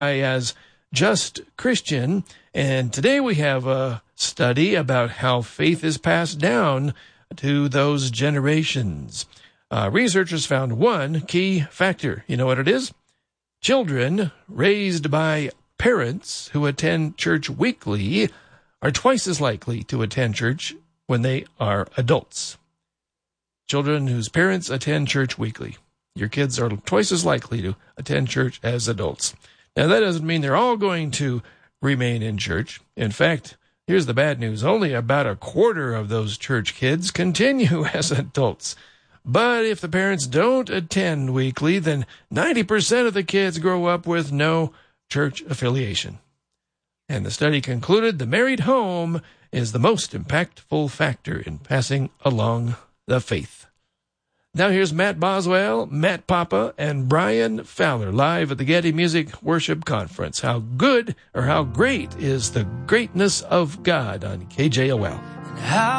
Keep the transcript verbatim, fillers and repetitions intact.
as Just Christian, and today we have a study about how faith is passed down to those generations. Uh, researchers found one key factor. You know what it is? Children raised by parents who attend church weekly are twice as likely to attend church when they are adults. Children whose parents attend church weekly. Your kids are twice as likely to attend church as adults. Now, that doesn't mean they're all going to remain in church. In fact, here's the bad news. Only about a quarter of those church kids continue as adults. But if the parents don't attend weekly, then ninety percent of the kids grow up with no church affiliation. And the study concluded the married home is the most impactful factor in passing along the faith. Now here's Matt Boswell, Matt Papa, and Brian Fowler live at the Getty Music Worship Conference. How good or how great is the greatness of God on K J O L. How